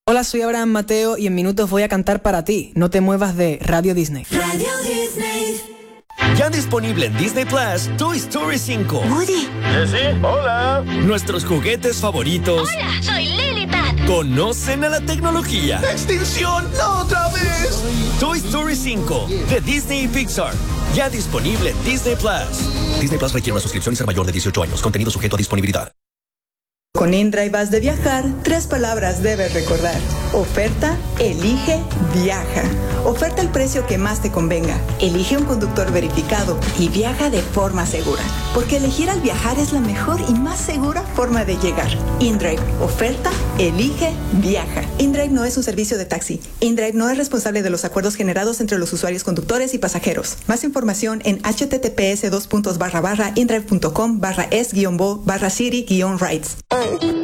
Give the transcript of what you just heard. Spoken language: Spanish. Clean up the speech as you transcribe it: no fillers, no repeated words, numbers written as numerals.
Hola, soy Abraham Mateo y en minutos voy a cantar para ti. No te muevas de Radio Disney. Radio Disney. Ya disponible en Disney Plus, Toy Story 5. Woody. ¿Sí? Hola. Nuestros juguetes favoritos. Hola, soy Lilipad. Conocen a la tecnología. ¡Extinción! ¡No otra vez! Toy Story 5 de Disney y Pixar. Ya disponible en Disney Plus. Disney Plus requiere una suscripción y ser mayor de 18 años. Contenido sujeto a disponibilidad. Con InDrive vas de viajar, 3 palabras debes recordar. Oferta, elige, viaja. Oferta el precio que más te convenga. Elige un conductor verificado y viaja de forma segura. Porque elegir al viajar es la mejor y más segura forma de llegar. InDrive, oferta, elige, viaja. InDrive no es un servicio de taxi. InDrive no es responsable de los acuerdos generados entre los usuarios conductores y pasajeros. Más información en https://indrive.com/es-bo/city-rides.